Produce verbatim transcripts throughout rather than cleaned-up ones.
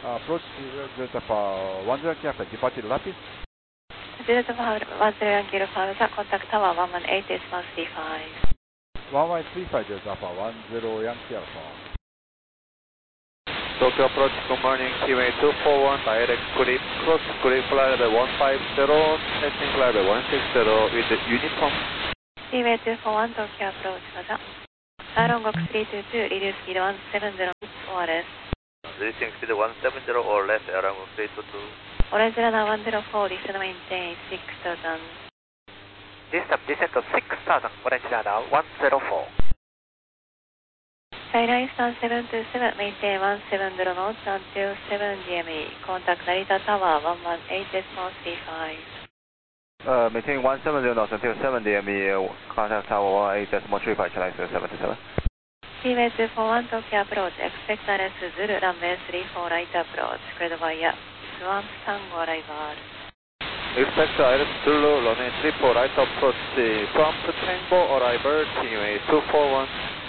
Uh, approach Delta for one zero Alpha, departed rapid. Delta for one zero Yankee Alpha, contact tower one one eight decimal three five. one one three five Delta for one zero Yankee Alpha. Tokyo approach, good morning, T-Way two four one, direct grip, cross grip flight level one five zero, testing flight level one six zero with the uniform. T-Way two four one, Tokyo approach, Roger. Arongok three two two, reduce speed one seven zero or less. Reducing speed one seven zero or less, Arongok three two two. Orange runner one zero four, descend maintain six thousand. Descend, descend to six thousand, orange runner one zero four. Skyline Eastern seven two seven, maintain one seven zero knots until seven G M E. Contact Narita Tower one one eight decimal three five. Uh, maintain one seven zero knots until seven D M E, contact Tower one eight decimal three five, Chennai seven two seven. T-Way two four one, Tokyo approach, expect R S Zulu, runway three four right approach, cleared via Swamp Tango arrival. Expect R S Zulu, runway three four right approach, Swamp Tango arrival, T-Way two four one.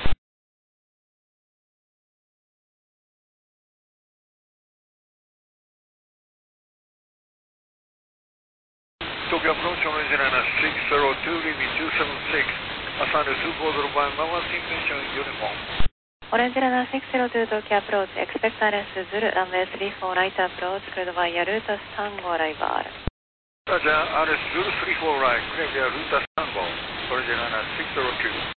Tokyo approach, orange runner six zero two, leaving two seven six, assigned to two four zero five, one one six mission uniform. Orange runner six zero two, Tokyo approach, expect R S Zulu, runway three four right approach, cleared via Ruta Tango arrival. Roger, R S Zulu three four right, clear via Ruta Tango, orange runner six zero two.